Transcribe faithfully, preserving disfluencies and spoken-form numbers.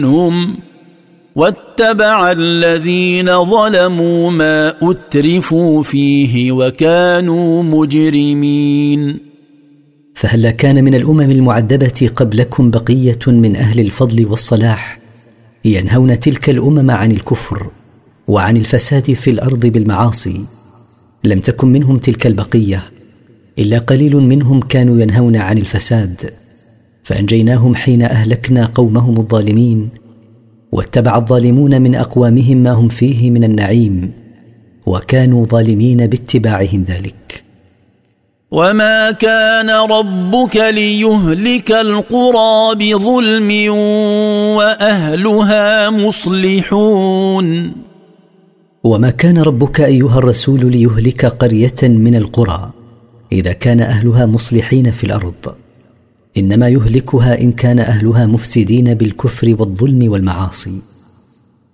هم واتبع الذين ظلموا ما أترفوا فيه وكانوا مجرمين. فهل كان من الأمم المعذبة قبلكم بقية من أهل الفضل والصلاح ينهون تلك الأمم عن الكفر وعن الفساد في الأرض بالمعاصي؟ لم تكن منهم تلك البقية، إلا قليل منهم كانوا ينهون عن الفساد، فأنجيناهم حين أهلكنا قومهم الظالمين، واتبع الظالمون من أقوامهم ما هم فيه من النعيم، وكانوا ظالمين باتباعهم ذلك. وما كان ربك ليهلك القرى بظلم وأهلها مصلحون. وما كان ربك أيها الرسول ليهلك قرية من القرى إذا كان أهلها مصلحين في الأرض، إنما يهلكها إن كان أهلها مفسدين بالكفر والظلم والمعاصي.